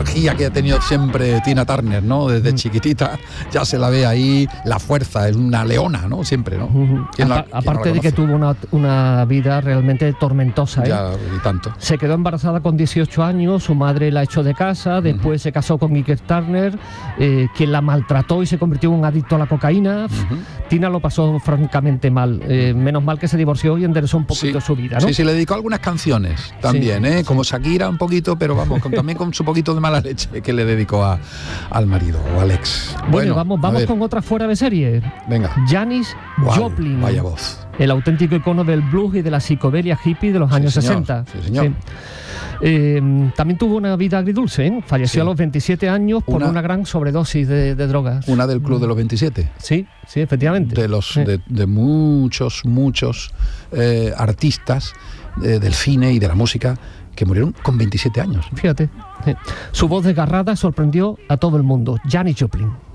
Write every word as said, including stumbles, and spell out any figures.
energía que ha tenido siempre Tina Turner, ¿no? Desde chiquitita ya se la ve ahí, la fuerza, es una leona, ¿no? Siempre, ¿no? Uh-huh. ¿Quién la, Aparte quién no la de que tuvo una, una vida realmente tormentosa, ¿eh? Ya, y tanto. Se quedó embarazada con dieciocho años, su madre la echó de casa, después uh-huh. se casó con Ike Turner, eh, quien la maltrató y se convirtió en un adicto a la cocaína. Uh-huh. Tina lo pasó francamente mal, eh, menos mal que se divorció y enderezó un poquito sí. su vida, ¿no? Sí, sí, le dedicó algunas canciones también, sí, ¿eh? Como Shakira un poquito, pero vamos, con, también con su poquito de mala leche que le dedicó a, al marido o al ex. Bueno, bueno vamos, vamos con otra fuera de serie. Venga. Janis wow, Joplin. Vaya voz. El auténtico icono del blues y de la psicodelia hippie de los sí, años señor, sesenta. Sí, señor. Sí. Eh, también tuvo una vida agridulce, ¿eh? Falleció sí. a los veintisiete años por una, una gran sobredosis de, de drogas. Una del Club de los veintisiete. Sí, sí, efectivamente. De los sí. de, de muchos, muchos eh, artistas eh, del cine y de la música que murieron con veintisiete años. Fíjate. Sí. Su voz desgarrada sorprendió a todo el mundo. Janis Joplin.